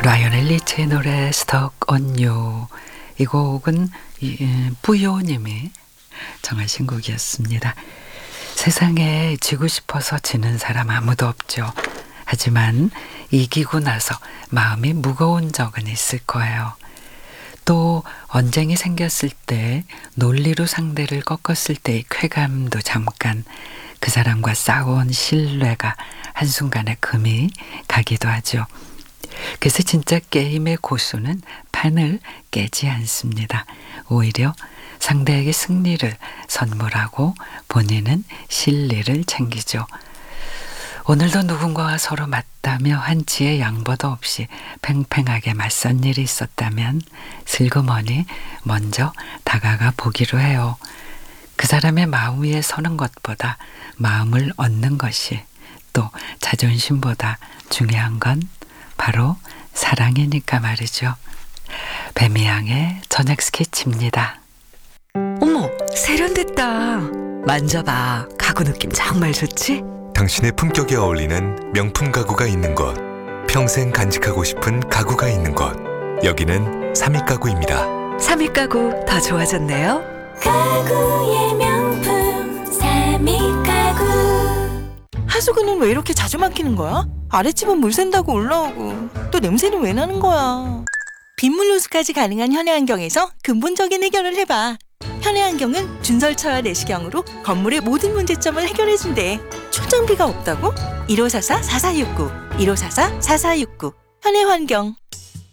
라이오넬 리치의 노래 Stuck on You. 이 곡은 뿌요님이 정하신 곡이었습니다. 세상에 지고 싶어서 지는 사람 아무도 없죠. 하지만 이기고 나서 마음이 무거운 적은 있을 거예요. 또 언쟁이 생겼을 때 논리로 상대를 꺾었을 때의 쾌감도 잠깐, 그 사람과 싸워온 신뢰가 한순간에 금이 가기도 하죠. 그래서 진짜 게임의 고수는 판을 깨지 않습니다. 오히려 상대에게 승리를 선물하고 본인은 실리를 챙기죠. 오늘도 누군가와 서로 맞다며 한치의 양보도 없이 팽팽하게 맞선 일이 있었다면 슬그머니 먼저 다가가 보기로 해요. 그 사람의 마음 위에 서는 것보다 마음을 얻는 것이, 또 자존심보다 중요한 건 바로 사랑이니까 말이죠. 배미양의 저녁 스케치입니다. 어머, 세련됐다. 만져봐. 가구 느낌 정말 좋지? 당신의 품격에 어울리는 명품 가구가 있는 곳, 평생 간직하고 싶은 가구가 있는 곳, 여기는 삼익가구입니다. 삼익가구 더 좋아졌네요. 가구의 명품 삼익가구. 하수구는 왜 이렇게 자주 막히는 거야? 아랫집은 물 샌다고 올라오고 또 냄새는 왜 나는 거야? 빗물 호수까지 가능한 현해환경에서 근본적인 해결을 해봐. 현해환경은 준설처와 내시경으로 건물의 모든 문제점을 해결해준대. 출장비가 없다고? 1544-4469 1544-4469 현해환경.